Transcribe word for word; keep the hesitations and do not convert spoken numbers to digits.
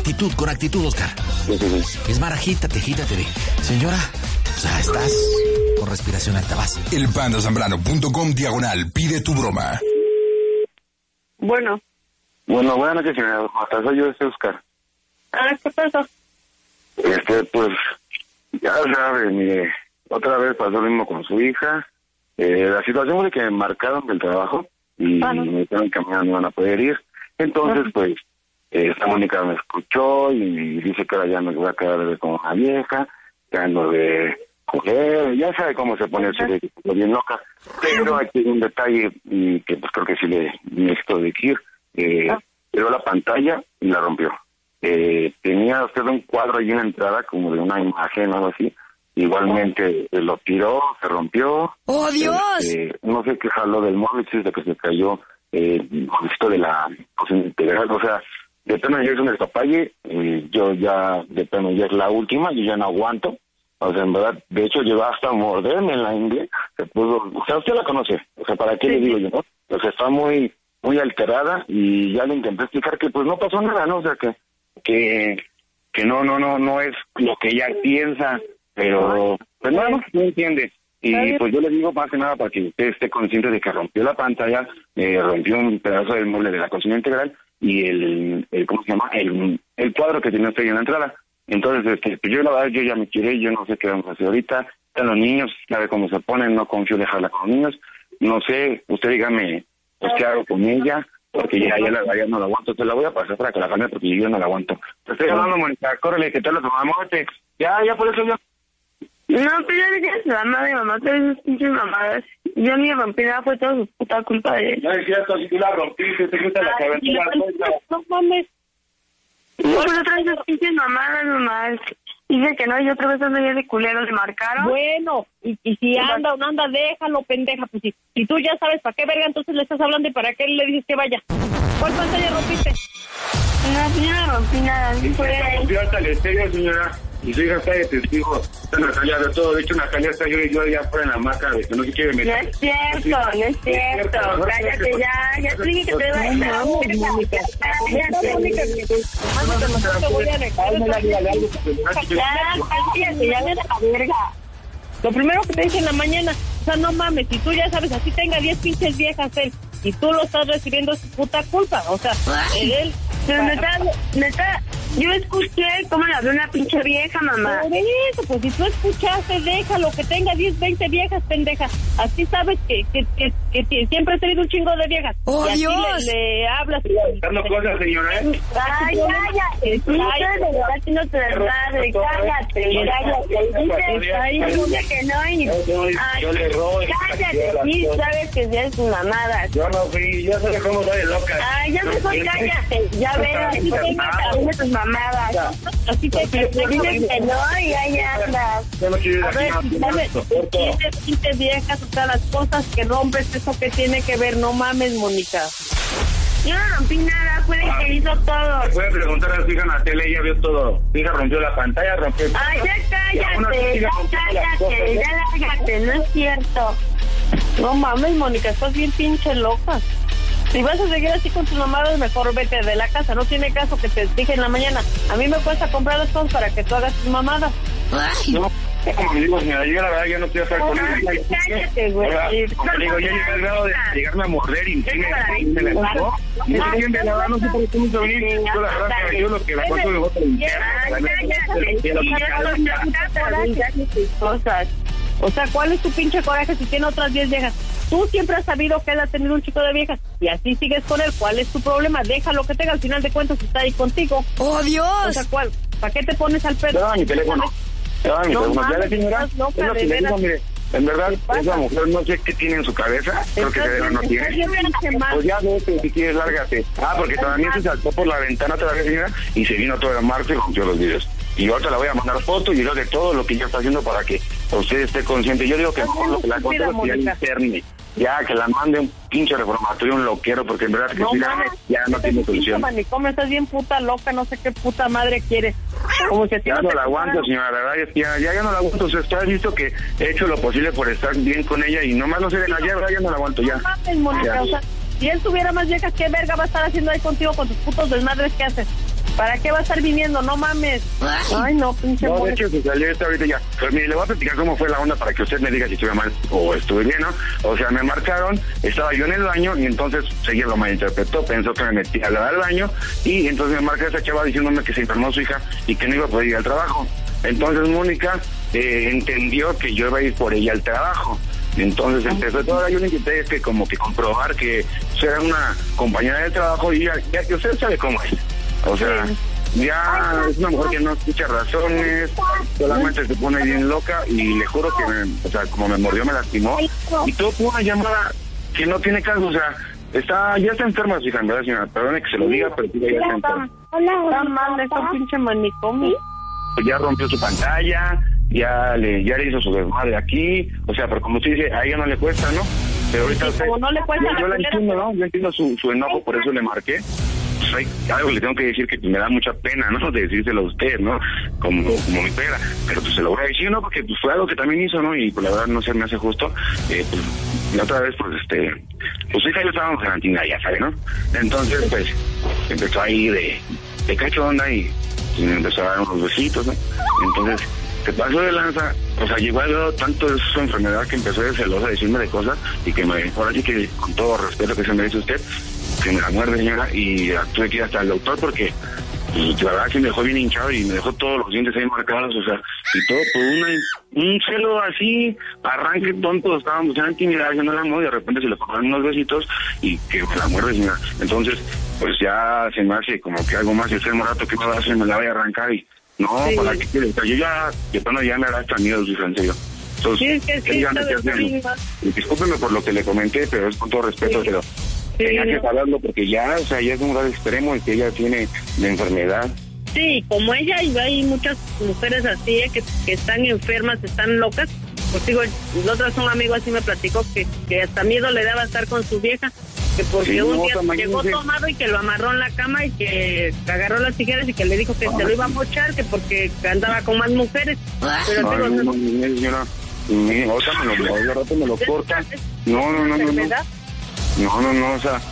actitud, con actitud, Oscar. Sí, sí, sí. Es Mara, agítate, agítate de... Señora, o sea, estás con respiración alta, vas. El pandasambrano.com diagonal, pide tu broma. Bueno. Bueno, buenas noches, señora. Hasta soy yo, este Oscar. Ah, ¿qué pasó? Este, pues, ya sabe, mire, otra vez pasó lo mismo con su hija. Eh, la situación fue que me marcaron del trabajo y ah, no. me dijeron que mañana no iban a poder ir. Entonces, ah. pues, eh, esta Mónica me escuchó y dice que ahora ya me voy a quedar como una vieja, que ando de coger, ya sabe cómo se pone eso de bien loca. Pero aquí hay un detalle y que pues creo que sí le necesito decir. Eh, ah. Tiró la pantalla y la rompió. Eh, tenía usted un cuadro ahí en la entrada como de una imagen o algo así. Igualmente oh. lo tiró, se rompió. ¡Oh, Dios! Eh, no sé qué jaló del móvil, si es de que se cayó eh, justo de la cocina integral. O sea, de plano ya es un despapalle. Eh, yo ya, de plano ya es la última, yo ya no aguanto. O sea, en verdad, de hecho, llegó hasta a morderme en la ingle. Se puso, o sea, usted la conoce. O sea, ¿para qué sí. le digo yo, no? O sea, está muy, muy alterada y ya le intenté explicar que pues no pasó nada, ¿no? O sea, que, que, que no, no, no, no es lo que ella piensa. Pero, pues nada, no, no entiende. Y pues yo le digo más que nada para que usted esté consciente de que rompió la pantalla, eh, rompió un pedazo del mueble de la cocina integral y el, el ¿cómo se llama? El, el cuadro que tenía usted en la entrada. Entonces, este, pues yo la verdad, yo ya me tiré, yo no sé qué vamos a hacer ahorita. Están los niños, sabe cómo se ponen, no confío dejarla con los niños. No sé, usted dígame, pues qué hago con ella, porque ya, ya, la, ya no la aguanto. Te la voy a pasar para que la cambie porque yo no la aguanto. Te estoy hablando, Mónica, córrele, que te lo tomamos. Ya, ya por eso yo... No, pero ya dije la madre, mamá, todas esas pinches mamadas. Yo ni rompí nada, fue toda su puta culpa de él. No es cierto, si tú la rompiste, te gusta la cabeza. No mames. No, pero otra vez esas pinches mamadas, mamá. Dice que no, y otra vez ando ya de culero, le marcaron. Bueno, y, y si anda o no anda, déjalo, pendeja. Pues si, si tú ya sabes para qué verga, entonces le estás hablando y para qué le dices que vaya. ¿Cuál pantalla rompiste? No, yo no rompí nada. Sí, fue rompió hasta el estéreo, señora. Y su hija está de testigo, está Natalia de todo. De hecho, Natalia está yo y yo ya fuera en la maca de que no se quiere meter. No es cierto, no es cierto. Cállate ya, ya te dije que te vayas a la verga. Cállate, ya me da la verga. Lo primero que te dije en la mañana, o sea, no mames, si tú ya sabes, así tenga diez pinches viejas él, y tú lo estás recibiendo, es su puta culpa, o sea, él... Pero neta, neta, yo escuché cómo le habló una pinche vieja, mamá. Por eso, pues si tú escuchaste, déjalo, que tenga diez, veinte viejas, pendeja. Así sabes que, que, que, que, que siempre has tenido un chingo de viejas. ¡Oh, y Dios! Así le, le hablas. Dando cosas, señora. Ay, cállate, sí, cállate, no te cállate, cállate. Dice que no y... Yo le robo. Cállate, sí, sabes que ya es una mamada. Yo no fui, yo sé cómo soy loca. Ay, ya mejor cállate, ya veo, así tengo que tus mamadas. Así te dices que no y ahí andas. A ver, ¿sabes? quince viejas, o sea, las cosas que rompes, eso que tiene que ver, no mames, Mónica. Yo no rompí nada, fue el que hizo todo. Puede preguntar a su hija Natalia, ella vio todo. Su hija rompió la pantalla, rompió... Ay, ya cállate, ya cállate, ya lárgate, no es cierto. No mames, Mónica, estás bien pinche loca. Si vas a seguir así con tus mamadas, mejor vete de la casa. No tiene caso que te dije en la mañana. A mí me cuesta comprar las cosas para que tú hagas tus mamadas. Ay. No, como digo, señora, yo la verdad ya no quiero estar con ella. Cállate, güey. Como digo, ya llegué al grado de llegarme a morder y me la entregó. Y la verdad no sé por qué me hizo venir. Yo la verdad que yo lo que la cuento de voto de cosas. O sea, ¿cuál es tu pinche coraje si tiene otras diez viejas? Tú siempre has sabido que él ha tenido un chico de viejas y así sigues con él. ¿Cuál es tu problema? Déjalo que tenga, al final de cuentas está ahí contigo. ¡Oh, Dios! O sea, ¿cuál? ¿Para qué te pones al perro? No, mi teléfono. No, mi teléfono. Ya la señora, no, es lo que le digo, mire, en verdad, esa mujer no sé qué tiene en su cabeza. Creo que de no tiene. Pues ya vete, si quieres, lárgate. Ah, porque también se saltó por la ventana otra vez, señora, y se vino toda la marcha y rompió los vidrios. Y ahorita le voy a mandar fotos y lo de todo lo que ella está haciendo para que usted esté consciente. Yo digo que mejor lo que la cosa es que ya interne. Ya, que la mande un pinche reformatorio, un loquero, porque en verdad que no, si la, ya no tiene solución. Manicomio, estás bien puta loca, no sé qué puta madre quieres. Como si ya no la aguanto, señora, la verdad es que ya, ya, ya no la aguanto. Usted está visto que he hecho lo posible por estar bien con ella y nomás no se den allá, ya no la aguanto ya. No mames, Mónica, o sea, si él tuviera más viejas, ¿qué verga va a estar haciendo ahí contigo con tus putos desmadres que haces? ¿Para qué va a estar viniendo? No mames. Ay, no, pinche No, Mónica. de hecho, se salió esta ahorita ya. Pero mire, le voy a platicar cómo fue la onda para que usted me diga si estuve mal o estuve bien, ¿no? O sea, me marcaron, estaba yo en el baño y entonces ella lo malinterpretó, pensó que me metí a lavar al baño y entonces me marca esa chava diciéndome que se enfermó su hija y que no iba a poder ir al trabajo. Entonces Mónica eh, entendió que yo iba a ir por ella al trabajo. Entonces empezó todo, yo le intenté este, como que comprobar que era una compañera de trabajo y ya, ya que usted sabe cómo es. O sea, ya es una mujer que no escucha razones, solamente se pone bien loca y le juro que, me, o sea, como me mordió, me lastimó. Y todo por una llamada que no tiene caso, o sea, está ya está enferma su hija, ¿verdad, señora? Perdone que se lo diga, pero sí, ya está enferma. Está mal, está pinche manicomio. Pues ya rompió su pantalla, ya le ya le hizo su desmadre aquí, o sea, pero como usted dice, a ella no le cuesta, ¿no? Pero ahorita usted, como no le cuesta yo, la yo la culera, entiendo, ¿no? Yo entiendo su, su enojo, por eso le marqué. Pues hay algo que le tengo que decir que me da mucha pena, ¿no? De decírselo a usted, ¿no? Como, como mi pera. Pero pues se lo voy a decir, ¿no? Porque pues fue algo que también hizo, ¿no? Y pues la verdad no se me hace justo. Eh, pues la otra vez, pues este... Pues hija y yo estábamos en la cantina, ya sabe, ¿no? Entonces, pues, empezó ahí de, de cachonda y, y me empezó a dar unos besitos, ¿no? Entonces, se pasó de lanza, o sea, llegó a ver tanto de su enfermedad que empezó de celosa a decirme de cosas y que me, ahora sí que con todo respeto que se me dice usted, que me la muerde, señora, y tuve que ir hasta el doctor porque y la verdad que me dejó bien hinchado y me dejó todos los dientes ahí marcados, o sea, y todo por una, un celo así, arranque tonto, estábamos en intimidad, yo no la muevo y de repente se le ponen unos besitos y que me la muerde, señora. Entonces, pues ya se me hace como que algo más, y el rato que me va a hacer, me la voy a arrancar y no, sí. Para que quiere, yo ya, de pronto ya me da hasta miedo, su en serio. Entonces, sí, es que sí, dígame qué hacemos. Discúlpeme por lo que le comenté, pero es con todo respeto, sí. Pero sí, tenía que hablarlo porque ya, o sea, ya es un grado extremo y que ella tiene la enfermedad. Sí, como ella, y hay muchas mujeres así, eh, que, que están enfermas, están locas. Pues digo, la otra vez un amigo así me platicó que, que hasta miedo le daba estar con su vieja, que porque sí, un día no, llegó tomado y que lo amarró en la cama y que agarró las tijeras y que le dijo que oh, se lo iba a mochar, que porque andaba con más mujeres. Pero ay, digo, no, no, no, señora, mi otra me lo, de rato me lo corta. No, no, no, no, no. No, no, no, o sea,